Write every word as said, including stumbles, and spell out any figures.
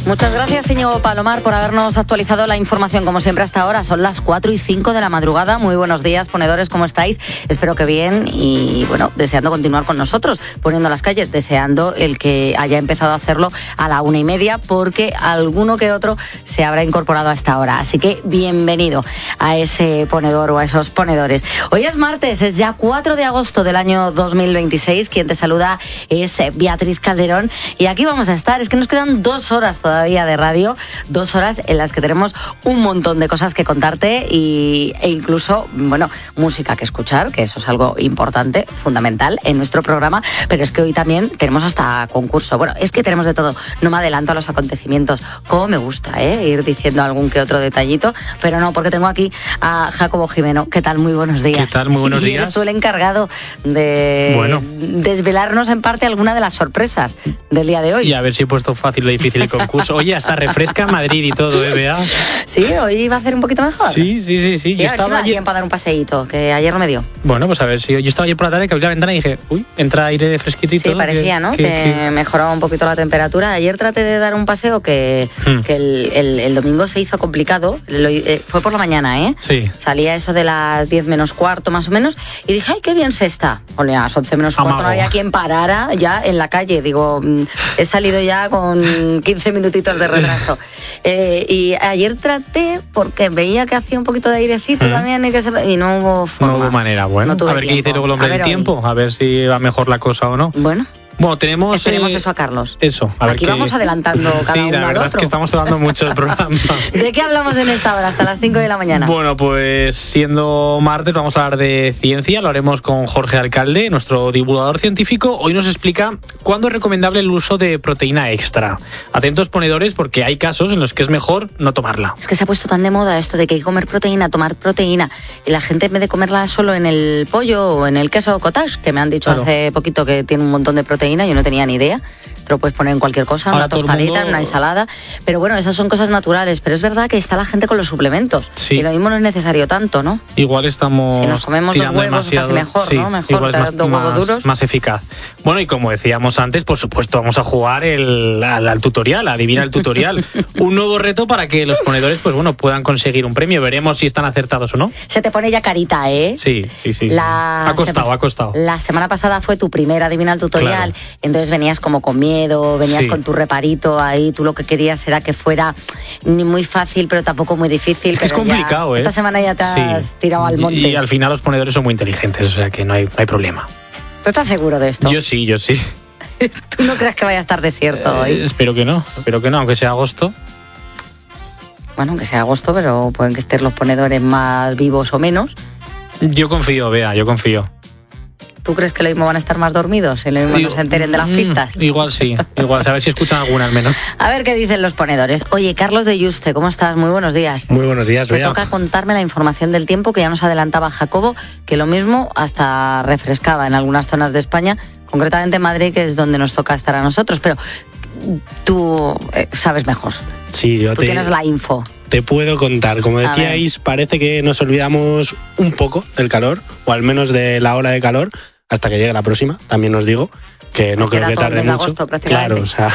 Muchas gracias, Íñigo Palomar, por habernos actualizado la información, como siempre, hasta ahora. Son las cuatro y cinco de la madrugada. Muy buenos días, ponedores, ¿cómo estáis? Espero que bien y, bueno, deseando continuar con nosotros, poniendo las calles, deseando el que haya empezado a hacerlo a la una y media, porque alguno que otro se habrá incorporado a esta hora. Así que bienvenido a ese ponedor o a esos ponedores. Hoy es martes, es ya cuatro de agosto del año dos mil veintiséis. Quien te saluda es Beatriz Calderón y aquí vamos a estar. Es que nos quedan dos horas todavía todavía de radio, dos horas en las que tenemos un montón de cosas que contarte y, e incluso, bueno, música que escuchar, que eso es algo importante, fundamental en nuestro programa, pero es que hoy también tenemos hasta concurso. Bueno, es que tenemos de todo. No me adelanto a los acontecimientos. Cómo me gusta, ¿eh? Ir diciendo algún que otro detallito, pero no, porque tengo aquí a Jacobo Jimeno. ¿Qué tal? Muy buenos días. ¿Qué tal? Muy buenos y días. eres tú el encargado de bueno. desvelarnos en parte alguna de las sorpresas del día de hoy. Y a ver si he puesto fácil o difícil el concurso. Oye, hasta refresca Madrid y todo, ¿eh, Bea? Sí, hoy va a hacer un poquito mejor. Sí, sí, sí. sí. sí yo a ver estaba si me da ayer... tiempo a dar un paseíto, que ayer no me dio. Bueno, pues a ver si... Yo estaba ayer por la tarde que abrí la ventana y dije, uy, entra aire fresquito y sí, todo. parecía, que, ¿no? Que, que, que mejoraba un poquito la temperatura. Ayer traté de dar un paseo que, hmm. que el, el, el domingo se hizo complicado. Lo, eh, fue por la mañana, ¿eh? Sí. Salía eso de las diez menos cuarto, más o menos, y dije, ay, qué bien se está. Bueno, a las once menos cuarto no había quien parara ya en la calle. Digo, he salido ya con quince minutitos de retraso. Eh, y ayer traté, porque veía que hacía un poquito de airecito hmm. también y, que se, y no hubo forma. No hubo manera, bueno. No a ver tiempo. qué dice luego el hombre del tiempo, hoy. A ver si va mejor la cosa o no. Bueno. Bueno, tenemos... Esperemos eh, eso a Carlos. Eso, a ver Aquí qué... vamos adelantando cada sí, uno la al verdad otro. es que estamos tardando mucho el programa. ¿De qué hablamos en esta hora hasta las cinco de la mañana? Bueno, pues siendo martes vamos a hablar de ciencia. Lo haremos con Jorge Alcalde, nuestro divulgador científico. Hoy nos explica cuándo es recomendable el uso de proteína extra. Atentos, ponedores, porque hay casos en los que es mejor no tomarla. Es que se ha puesto tan de moda esto de que hay que comer proteína, tomar proteína, y la gente en vez de comerla solo en el pollo o en el queso cottage, que me han dicho claro. hace poquito que tiene un montón de proteína, yo no tenía ni idea. Te lo puedes poner en cualquier cosa, en una tostadita, mundo... en una ensalada. Pero bueno, esas son cosas naturales. Pero es verdad que está la gente con los suplementos. Sí. Y lo mismo no es necesario tanto, ¿no? Igual estamos si nos comemos dos huevos, demasiado... casi mejor, sí, ¿no? Mejor igual es más, dos huevos más, duros. Más eficaz. Bueno, y como decíamos antes, por supuesto, vamos a jugar el, al, al tutorial, adivina el tutorial. Un nuevo reto para que los ponedores, pues bueno, puedan conseguir un premio. Veremos si están acertados o no. Se te pone ya carita, ¿eh? Sí, sí, sí. La... Ha costado, ha costado. La semana pasada fue tu primera adivina el tutorial. Claro. Entonces venías como con miedo, venías sí. con tu reparito ahí. Tú lo que querías era que fuera ni muy fácil, pero tampoco muy difícil. Es que pero es complicado, ya, ¿eh? Esta semana ya te has sí. tirado al monte. Y al final los ponedores son muy inteligentes, o sea que no hay, no hay problema. ¿Tú estás seguro de esto? Yo sí, yo sí. ¿Tú no crees que vaya a estar desierto eh, hoy? Espero que no, espero que no, aunque sea agosto. Bueno, aunque sea agosto, pero pueden que estén los ponedores más vivos o menos. Yo confío, Bea, yo confío. ¿Tú crees que lo mismo van a estar más dormidos y lo mismo no se enteren de las pistas? Igual sí, igual, a ver si escuchan alguna al menos. A ver qué dicen los ponedores. Oye, Carlos de Yuste, ¿cómo estás? Muy buenos días. Muy buenos días, Te Bea. toca contarme la información del tiempo que ya nos adelantaba Jacobo, que lo mismo hasta refrescaba en algunas zonas de España, concretamente en Madrid, que es donde nos toca estar a nosotros, pero tú eh, sabes mejor. Sí, yo tú te... tienes la info. Te puedo contar, como decíais, parece que nos olvidamos un poco del calor, o al menos de la ola de calor, hasta que llegue la próxima, también os digo, que no creo que tarde mucho. Agosto, claro, o sea,